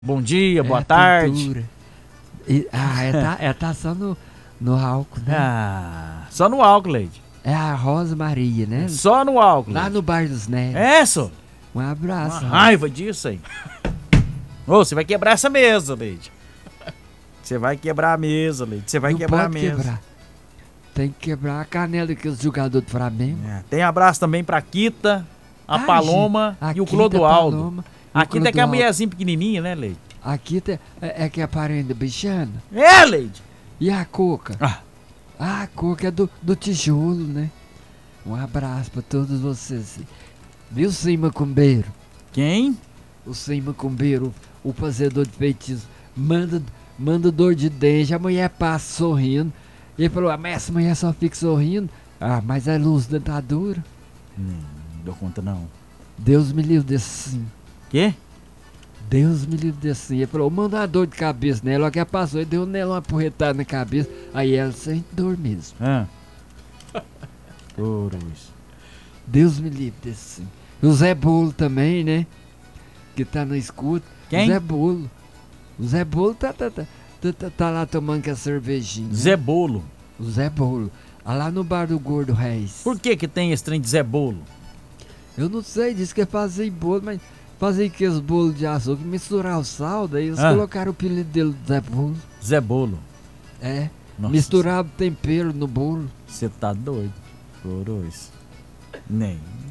Bom dia, boa tarde. Tá só no álcool, né? Ah, só no álcool, Leide. É a Rosa Maria, né? Só no álcool. Lá Leide. no Bar dos Neves. É, só. Um abraço. Uma raiva disso aí. Ô, você vai quebrar essa mesa, Leide. Você vai quebrar a mesa, Leide. Você vai Não quebrar a pode mesa. quebrar. Tem que quebrar a canela que os jogadores do Flamengo. É, tem abraço também pra Kita, a Paloma gente, e o Kita, Clodoaldo. Paloma, A Kita é que é a Clodoaldo. mulherzinha pequenininha, né, Leide? A Kita é que é parente do Bichano. É, Leide. E a Coca? Ah. A Coca é do tijolo, né? Um abraço pra todos vocês. Viu, Sim Macumbeiro? Quem? O Sim Macumbeiro, o fazedor de feitiço, manda dor de dente, a mulher passa sorrindo. Ele falou, mas essa mulher só fica sorrindo. Ah, mas é luz dentadura. Não dou conta, não. Deus me livre desse sim. Quê? Deus me livre desse sim. Ele falou, manda uma dor de cabeça nela. Logo que ela passou, ele deu nela uma porretada na cabeça. Aí ela sente dor mesmo. Ah. Por isso. Deus me livre desse sim. E o Zé Bolo também, né? Que tá no escudo. Quem? O Zé Bolo. O Zé Bolo tá lá tomando com a cervejinha. Zé Bolo. O Zé Bolo. Ah, lá no bar do Gordo Reis. Por que tem esse trem de Zé Bolo? Eu não sei, disse que é fazer bolo, mas fazer aqueles bolos de açúcar, misturar o sal, daí eles colocaram o apelido dele de Zé Bolo. Zé Bolo. É, Nossa, misturar tempero no bolo. você tá doido. Por isso. Nem.